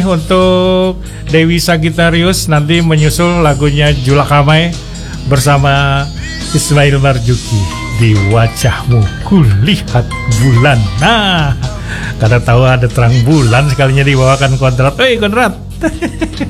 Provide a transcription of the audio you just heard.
Untuk Dewi Sagittarius nanti menyusul lagunya Jula Kamai bersama Ismail Marzuki di Wajahmu Kulihat Bulan. Nah, karena tahu ada terang bulan sekalinya dibawakan Konrad. Konrad.